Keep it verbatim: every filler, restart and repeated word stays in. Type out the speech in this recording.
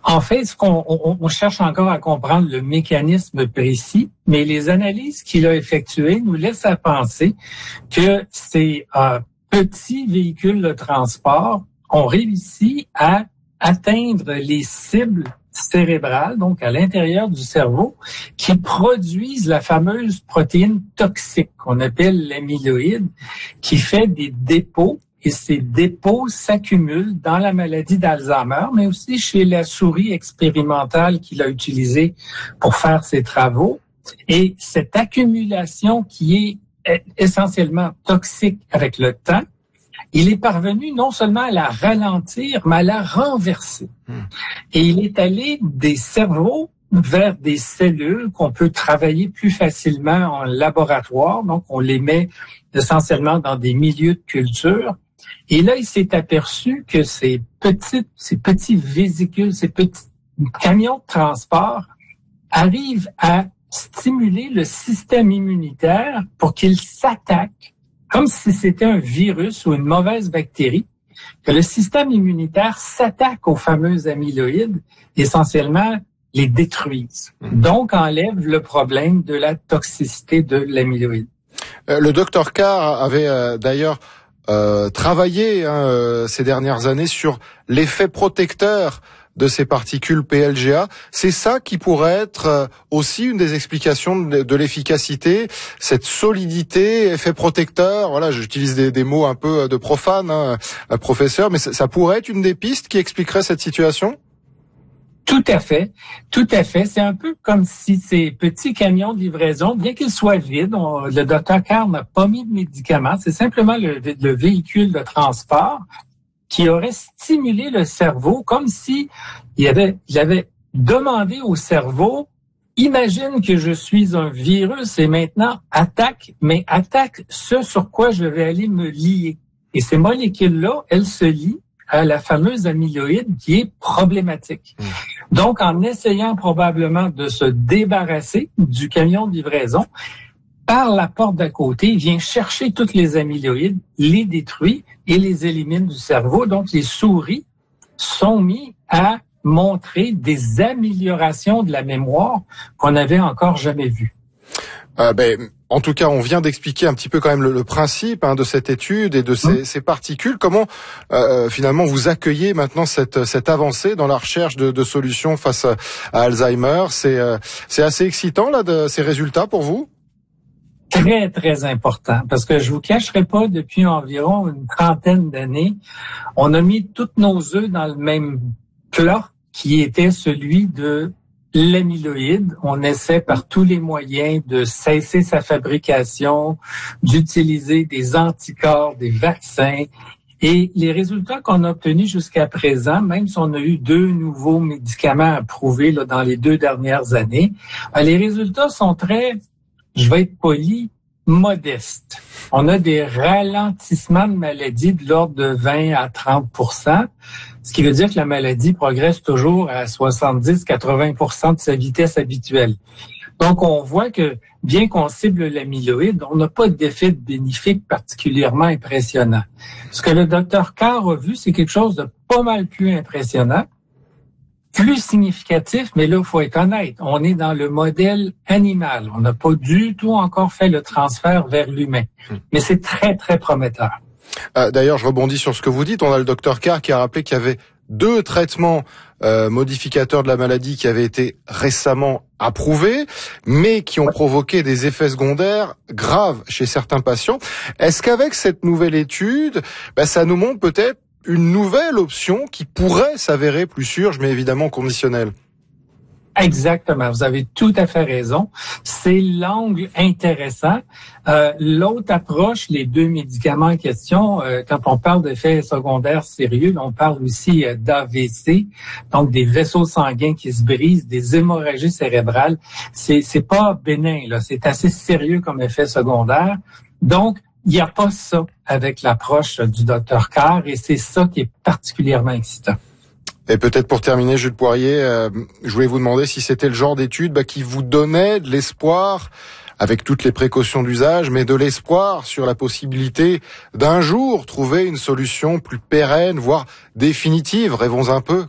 En fait, ce qu'on on, on cherche encore à comprendre le mécanisme précis, mais les analyses qu'il a effectuées nous laissent à penser que ces euh, petits véhicules de transport ont réussi à atteindre les cibles cérébrales, donc à l'intérieur du cerveau, qui produisent la fameuse protéine toxique qu'on appelle l'amyloïde, qui fait des dépôts, et ces dépôts s'accumulent dans la maladie d'Alzheimer, mais aussi chez la souris expérimentale qu'il a utilisée pour faire ses travaux. Et cette accumulation qui est essentiellement toxique avec le temps, il est parvenu non seulement à la ralentir, mais à la renverser. Mmh. Et il est allé des cerveaux vers des cellules qu'on peut travailler plus facilement en laboratoire. Donc, on les met essentiellement dans des milieux de culture. Et là, il s'est aperçu que ces petites, ces petits vésicules, ces petits camions de transport arrivent à stimuler le système immunitaire pour qu'il s'attaque comme si c'était un virus ou une mauvaise bactérie, que le système immunitaire s'attaque aux fameux amyloïdes, essentiellement les détruisent. Donc, enlève le problème de la toxicité de l'amyloïde. Euh, le docteur Carr avait euh, d'ailleurs euh, travaillé hein, euh, ces dernières années sur l'effet protecteur de ces particules P L G A. C'est ça qui pourrait être aussi une des explications de, de l'efficacité, cette solidité, effet protecteur. Voilà, j'utilise des, des mots un peu de profane, hein, professeur, mais ça, ça pourrait être une des pistes qui expliquerait cette situation? Tout à fait, tout à fait. C'est un peu comme si ces petits camions de livraison, bien qu'ils soient vides, on, le docteur Carr n'a pas mis de médicaments, c'est simplement le, le véhicule de transport qui aurait stimulé le cerveau comme si il avait, il avait demandé au cerveau, imagine que je suis un virus et maintenant attaque, mais attaque ce sur quoi je vais aller me lier. Et ces molécules-là, elles se lient à la fameuse amyloïde qui est problématique. Mmh. Donc, en essayant probablement de se débarrasser du camion de livraison, par la porte d'à côté, il vient chercher toutes les amyloïdes, les détruit et les élimine du cerveau. Donc, les souris sont mis à montrer des améliorations de la mémoire qu'on n'avait encore jamais vues. Euh, ben, en tout cas, on vient d'expliquer un petit peu quand même le, le principe hein, de cette étude et de ces, mmh. ces particules. Comment euh, finalement vous accueillez maintenant cette, cette avancée dans la recherche de, de solutions face à, à Alzheimer? C'est, euh, c'est assez excitant là, de, ces résultats pour vous? Très, très important, parce que je vous cacherai pas, depuis environ une trentaine d'années, on a mis tous nos œufs dans le même plat qui était celui de l'amyloïde. On essaie par tous les moyens de cesser sa fabrication, d'utiliser des anticorps, des vaccins. Et les résultats qu'on a obtenus jusqu'à présent, même si on a eu deux nouveaux médicaments approuvés là, dans les deux dernières années, les résultats sont très... je vais être poli, modeste. On a des ralentissements de maladie de l'ordre de vingt à trente pour cent, ce qui veut dire que la maladie progresse toujours à soixante-dix à quatre-vingts pour cent de sa vitesse habituelle. Donc, on voit que bien qu'on cible l'amyloïde, on n'a pas d'effet bénéfique particulièrement impressionnant. Ce que le docteur Carr a vu, c'est quelque chose de pas mal plus impressionnant, plus significatif, mais là, il faut être honnête, on est dans le modèle animal. On n'a pas du tout encore fait le transfert vers l'humain. Mais c'est très, très prometteur. Euh, d'ailleurs, je rebondis sur ce que vous dites. On a le docteur Carr qui a rappelé qu'il y avait deux traitements euh, modificateurs de la maladie qui avaient été récemment approuvés, mais qui ont provoqué des effets secondaires graves chez certains patients. Est-ce qu'avec cette nouvelle étude, ben, ça nous montre peut-être une nouvelle option qui pourrait s'avérer plus sûre, je mets évidemment conditionnel? Exactement, vous avez tout à fait raison. C'est l'angle intéressant. Euh, l'autre approche, les deux médicaments en question, euh, quand on parle d'effets secondaires sérieux, on parle aussi euh, d'A V C, donc des vaisseaux sanguins qui se brisent, des hémorragies cérébrales. C'est, c'est pas bénin, là, c'est assez sérieux comme effet secondaire. Donc, il n'y a pas ça avec l'approche du docteur Carr et c'est ça qui est particulièrement excitant. Et peut-être pour terminer, Jules Poirier, euh, je voulais vous demander si c'était le genre d'étude bah, qui vous donnait de l'espoir, avec toutes les précautions d'usage, mais de l'espoir sur la possibilité d'un jour trouver une solution plus pérenne, voire définitive. Rêvons un peu.